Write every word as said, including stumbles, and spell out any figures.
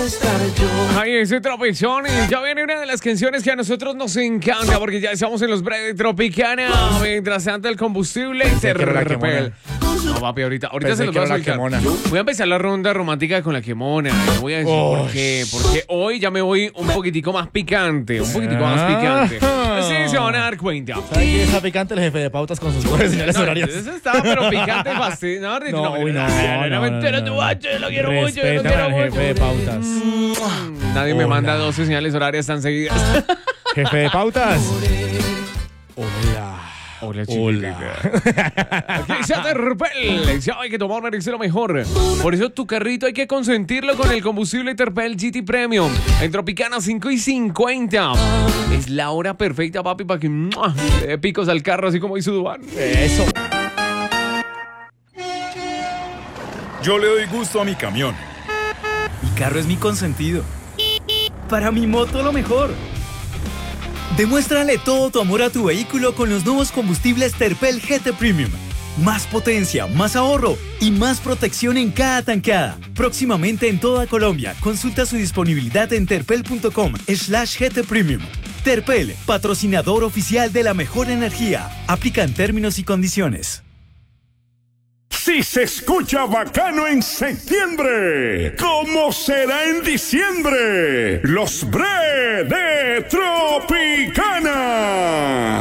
estar yo. Ahí ese tropezón y ya viene una de las canciones que a nosotros nos encanta porque ya estamos en los breves de Tropicana. Mientras tanto el combustible Terpel. No, papi, ahorita, ahorita Pensé se los que voy a era la soltar. quemona. Voy a empezar la ronda romántica con la quemona. Y voy a decir Oh. por qué. Porque hoy ya me voy un poquitico más picante. Un poquitico más picante. Sí, se van a dar cuenta. ¿Sabe qué está picante el jefe de pautas con sus buenas señales No, horarias? eso está, pero picante fastidio. No, no, No, no, uy, no, no, no, me no, entero no, tu no. bacho, yo lo quiero mucho, yo lo Respeta quiero al mucho. jefe de pautas. Nadie me Hola. manda doce señales horarias tan seguidas. Jefe de pautas. Hola. Hola, Hola. Aquí está Terpel. Ya hay que tomar una lo mejor. Por eso tu carrito hay que consentirlo con el combustible Terpel G T Premium. En Tropicana cinco y cincuenta. Es la hora perfecta, papi, para que ¡mua! le dé picos al carro, así como hizo Duván. Eso. Yo le doy gusto a mi camión. Mi carro es mi consentido. Para mi moto lo mejor. Demuéstrale todo tu amor a tu vehículo con los nuevos combustibles Terpel G T Premium. Más potencia, más ahorro y más protección en cada tanqueada. Próximamente en toda Colombia. Consulta su disponibilidad en terpel.com slash GT Premium. Terpel, patrocinador oficial de la mejor energía. Aplican términos y condiciones. Si se escucha bacano en septiembre, ¿cómo será en diciembre? Los Bre de Tropicana.